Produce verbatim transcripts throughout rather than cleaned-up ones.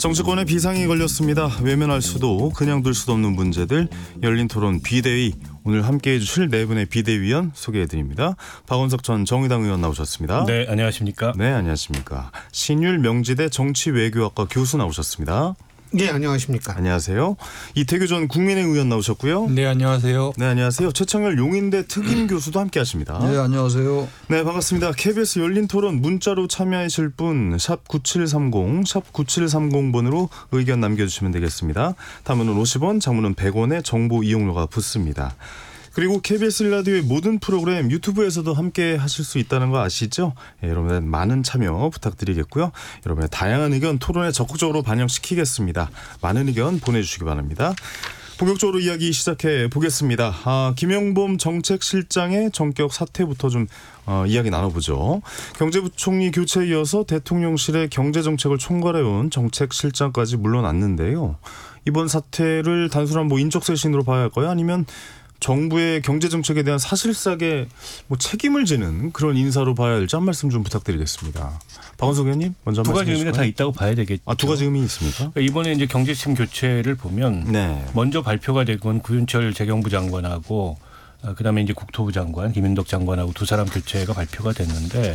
정치권에 비상이 걸렸습니다. 외면할 수도 그냥 둘 수도 없는 문제들, 열린 토론 비대위. 오늘 함께해 주실 네 분의 비대위원 소개해드립니다. 박원석 전 정의당 의원 나오셨습니다. 네, 안녕하십니까. 네, 안녕하십니까. 신율 명지대 정치외교학과 교수 나오셨습니다. 네, 안녕하십니까. 안녕하세요. 이태규 전 국민의힘 의원 나오셨고요. 네, 안녕하세요. 네, 안녕하세요. 최창열 용인대 특임 교수도 함께 하십니다. 네, 안녕하세요. 네, 반갑습니다. 케이비에스 열린 토론 문자로 참여하실 분 샵 구칠삼공, 샵 구칠삼공 번으로 의견 남겨주시면 되겠습니다. 단문은 오십 원, 장문은 백 원의 정보 이용료가 붙습니다. 그리고 케이비에스 라디오의 모든 프로그램 유튜브에서도 함께 하실 수 있다는 거 아시죠? 예, 여러분의 많은 참여 부탁드리겠고요. 여러분의 다양한 의견 토론에 적극적으로 반영시키겠습니다. 많은 의견 보내주시기 바랍니다. 본격적으로 이야기 시작해 보겠습니다. 아, 김영범 정책실장의 전격 사퇴부터 좀 어, 이야기 나눠보죠. 경제부총리 교체에 이어서 대통령실의 경제정책을 총괄해온 정책실장까지 물러났는데요. 이번 사퇴를 단순한 뭐 인적쇄신으로 봐야 할까요? 아니면 정부의 경제정책에 대한 사실상의 뭐 책임을 지는 그런 인사로 봐야 할지 한 말씀 좀 부탁드리겠습니다. 박원석 의원님 먼저 두 가지 말씀해 의미가 주실까요? 다 있다고 봐야 되겠죠. 아, 두 가지 의미 있습니까? 그러니까 이번에 이제 경제팀 교체를 보면 네. 먼저 발표가 된 건 구윤철 재경부 장관하고 그다음에 이제 국토부 장관 김인덕 장관하고 두 사람 교체가 발표가 됐는데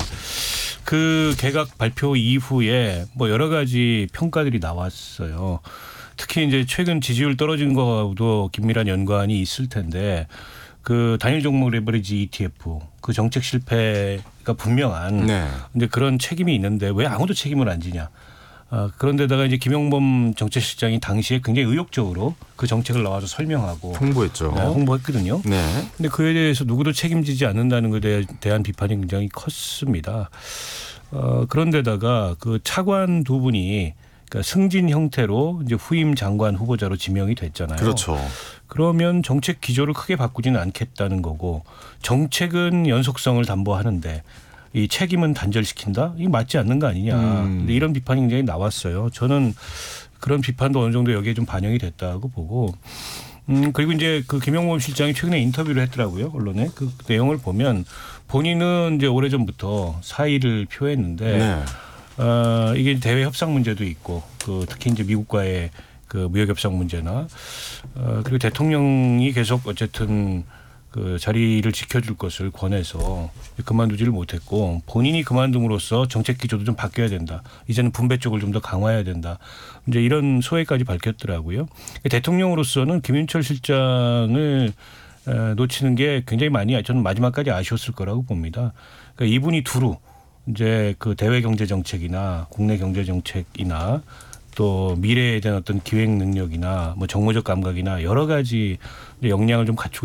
그 개각 발표 이후에 뭐 여러 가지 평가들이 나왔어요. 특히 이제 최근 지지율 떨어진 거하고도 긴밀한 연관이 있을 텐데 그 단일 종목 레버리지 이티에프 그 정책 실패가 분명한 네. 근데 그런 책임이 있는데 왜 아무도 책임을 안 지냐. 아, 그런데다가 이제 김영범 정책실장이 당시에 굉장히 의욕적으로 그 정책을 나와서 설명하고 홍보했죠. 네, 홍보했거든요. 네. 근데 그에 대해서 누구도 책임지지 않는다는 것에 대한 비판이 굉장히 컸습니다. 어, 그런데다가 그 차관 두 분이 그러니까 승진 형태로 이제 후임 장관 후보자로 지명이 됐잖아요. 그렇죠. 그러면 정책 기조를 크게 바꾸지는 않겠다는 거고 정책은 연속성을 담보하는데 이 책임은 단절시킨다? 이게 맞지 않는 거 아니냐. 음. 근데 이런 비판이 굉장히 나왔어요. 저는 그런 비판도 어느 정도 여기에 좀 반영이 됐다고 보고 음, 그리고 이제 그 김영범 실장이 최근에 인터뷰를 했더라고요. 언론에. 그 내용을 보면 본인은 이제 오래전부터 사의를 표했는데 네. 어, 이게 대외 협상 문제도 있고, 그 특히 이제 미국과의 그 무역 협상 문제나, 어, 그리고 대통령이 계속 어쨌든 그 자리를 지켜줄 것을 권해서 그만두지를 못했고, 본인이 그만둠으로써 정책 기조도 좀 바뀌어야 된다. 이제는 분배 쪽을 좀 더 강화해야 된다. 이제 이런 소회까지 밝혔더라고요. 대통령으로서는 김윤철 실장을 놓치는 게 굉장히 많이 저는 마지막까지 아쉬웠을 거라고 봅니다. 그러니까 이분이 두루 이제 그 대외 경제 정책이나 국내 경제 정책이나 또 미래에 대한 어떤 기획 능력이나 뭐 정무적 감각이나 여러 가지 역량을 좀 갖추고